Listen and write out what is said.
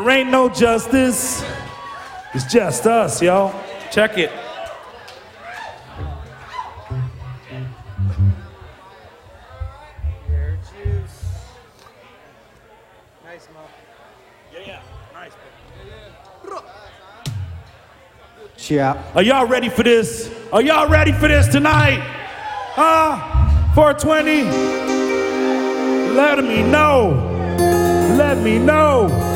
There ain't no justice. It's just us, y'all. Check it. Nice, Mo. Yeah. Nice. Yeah. Are y'all ready for this? Are y'all ready for this tonight? 420? Let me know. Let me know.